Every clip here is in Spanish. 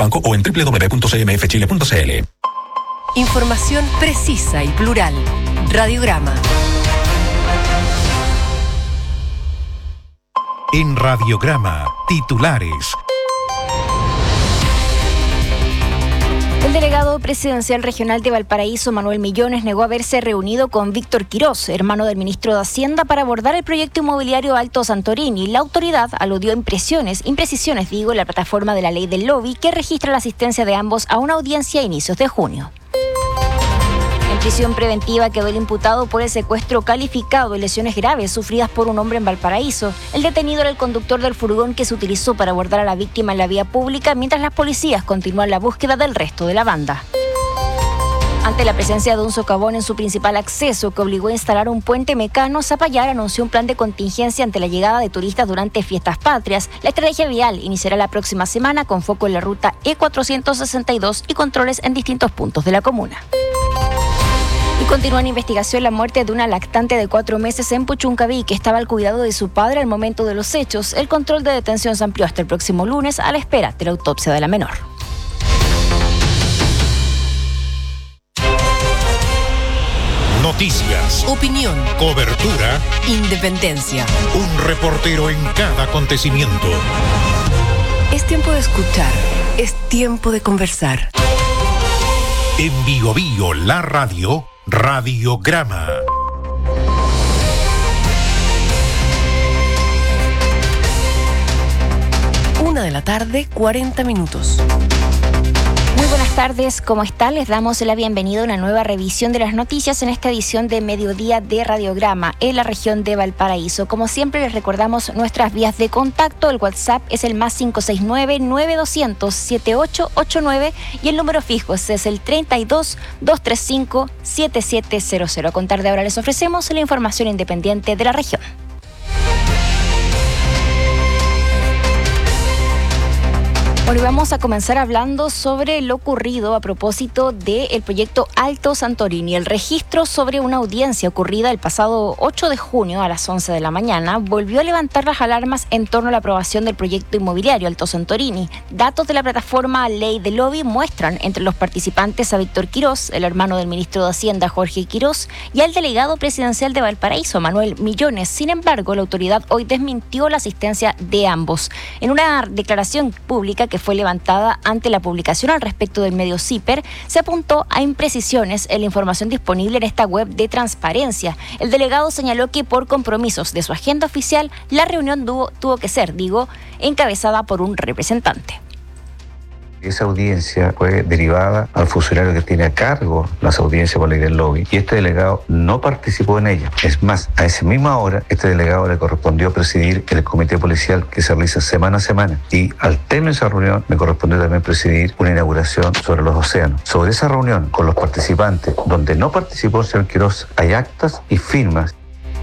Banco o en www.cmfchile.cl. Información precisa y plural. Radiograma. En Radiograma, titulares. El delegado presidencial regional de Valparaíso, Manuel Millones, negó haberse reunido con Víctor Quirós, hermano del ministro de Hacienda, para abordar el proyecto inmobiliario Alto Santorini. La autoridad aludió a imprecisiones en la plataforma de la ley del lobby, que registra la asistencia de ambos a una audiencia a inicios de junio. En prisión preventiva quedó el imputado por el secuestro calificado y lesiones graves sufridas por un hombre en Valparaíso. El detenido era el conductor del furgón que se utilizó para abordar a la víctima en la vía pública, mientras las policías continúan la búsqueda del resto de la banda. Ante la presencia de un socavón en su principal acceso que obligó a instalar un puente mecano, Zapallar anunció un plan de contingencia ante la llegada de turistas durante fiestas patrias. La estrategia vial iniciará la próxima semana con foco en la ruta E462 y controles en distintos puntos de la comuna. Y continúa en investigación la muerte de una lactante de 4 meses en Puchuncaví, que estaba al cuidado de su padre al momento de los hechos. El control de detención se amplió hasta el próximo lunes a la espera de la autopsia de la menor. Noticias, Opinión, cobertura, independencia. un reportero en cada acontecimiento. Es tiempo de escuchar. Es tiempo de conversar. En Bio Bio, la radio, Radiograma. Una de la tarde, 40 minutos. Muy buenas tardes, ¿cómo están? Les damos la bienvenida a una nueva revisión de las noticias en esta edición de Mediodía de Radiograma en la región de Valparaíso. Como siempre, les recordamos nuestras vías de contacto. El WhatsApp es el más 569-9200-7889 y el número fijo es el 32-235-7700. A contar de ahora les ofrecemos la información independiente de la región. Bueno, vamos a comenzar hablando sobre lo ocurrido a propósito del proyecto Alto Santorini. El registro sobre una audiencia ocurrida el pasado 8 de junio a las 11 de la mañana volvió a levantar las alarmas en torno a la aprobación del proyecto inmobiliario Alto Santorini. Datos de la plataforma Ley de Lobby muestran entre los participantes a Víctor Quirós, el hermano del ministro de Hacienda Jorge Quirós, y al delegado presidencial de Valparaíso, Manuel Millones. Sin embargo, la autoridad hoy desmintió la asistencia de ambos. En una declaración pública que fue levantada ante la publicación al respecto del medio CIPER, se apuntó a imprecisiones en la información disponible en esta web de transparencia. El delegado señaló que por compromisos de su agenda oficial, la reunión tuvo que ser, encabezada por un representante. Esa audiencia fue derivada al funcionario que tiene a cargo las audiencias por ley del lobby y este delegado no participó en ella. Es más, a esa misma hora, este delegado le correspondió presidir el comité policial que se realiza semana a semana y al término de esa reunión me correspondió también presidir una inauguración sobre los océanos. Sobre esa reunión con los participantes, donde no participó el señor Quirós, hay actas y firmas.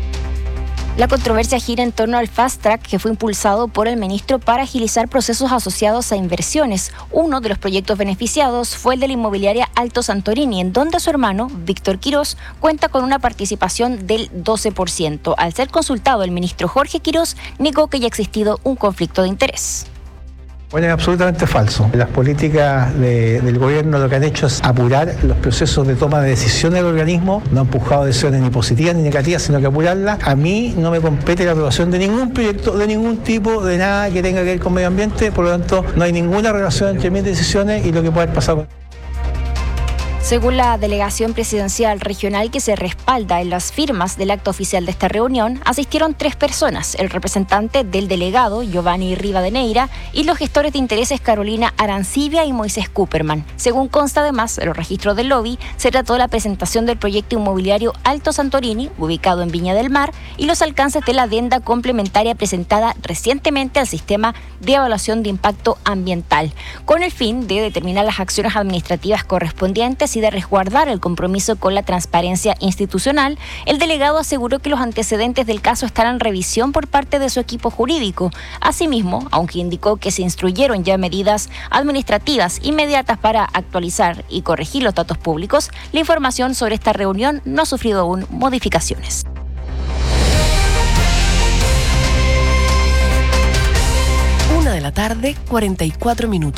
La controversia gira en torno al Fast Track que fue impulsado por el ministro para agilizar procesos asociados a inversiones. Uno de los proyectos beneficiados fue el de la inmobiliaria Alto Santorini, en donde su hermano, Víctor Quirós, cuenta con una participación del 12%. Al ser consultado, el ministro Jorge Quirós negó que haya existido un conflicto de interés. Bueno, es absolutamente falso. Las políticas del gobierno lo que han hecho es apurar los procesos de toma de decisiones del organismo, no han empujado decisiones ni positivas ni negativas, sino que apurarlas. A mí no me compete la aprobación de ningún proyecto, de ningún tipo, de nada que tenga que ver con medio ambiente, por lo tanto no hay ninguna relación entre mis decisiones y lo que pueda haber pasado con... Según la delegación presidencial regional que se respalda en las firmas del acto oficial de esta reunión, asistieron 3 personas, el representante del delegado, Giovanni Rivadeneira, y los gestores de intereses Carolina Arancibia y Moisés Cooperman. Según consta además en los registros del lobby, se trató de la presentación del proyecto inmobiliario Alto Santorini, ubicado en Viña del Mar, y los alcances de la adenda complementaria presentada recientemente al sistema de evaluación de impacto ambiental, con el fin de determinar las acciones administrativas correspondientes y de resguardar el compromiso con la transparencia institucional. El delegado aseguró que los antecedentes del caso están en revisión por parte de su equipo jurídico. Asimismo, aunque indicó que se instruyeron ya medidas administrativas inmediatas para actualizar y corregir los datos públicos, la información sobre esta reunión no ha sufrido aún modificaciones. 1 de la tarde, 44 minutos.